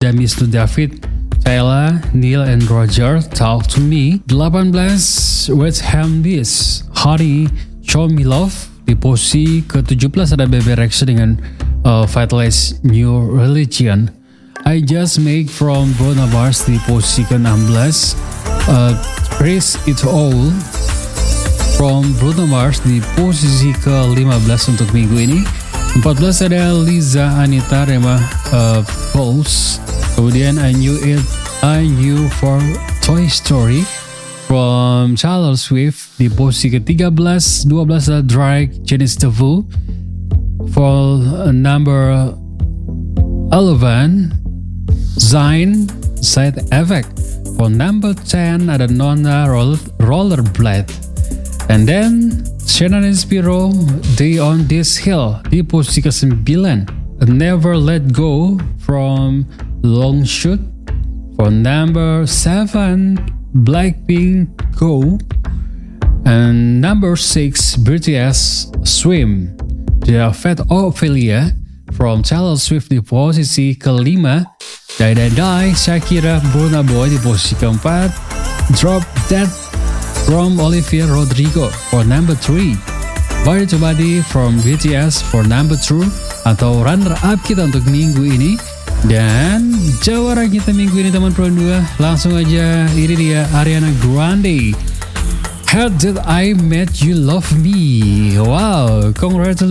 ada Mr. David, Taylor, Neil, and Roger, Talk to Me. 18, West Ham Beast, Honey, Show Me Love. Di posisi ke-17 ada Bebe Rexha dengan Vitalize New Religion. I Just Make from Bruno Mars di posisi ke-16. Praise It All from Bruno Mars di posisi ke-15 untuk minggu ini. 14 ada Liza Anita Rema Pulse. Kemudian I Knew for Toy Story from Taylor Swift di posisi ke-13. 12 ada Drake Genesis Devil for number 11. Zayn Side Effect for number 10 ada Nona Rollerblade. And then Shannon Spiro, Day on This Hill di posisi ke-9. Never Let Go from Long Shoot for number 7. Blackpink Go. And number 6 BTS Swim. The Fat Ophelia from Taylor Swift di posisi ke-5. Die Shakira Burna Boy di posisi ke-4. Drop Dead from Olivia Rodrigo for number 3. Body to Body from BTS for number 2 atau runner up kita untuk minggu ini. Dan jawara kita minggu ini teman Pro 2 langsung aja, ini dia Ariana Grande, How Did I Make You Love Me. Wow, congratulations.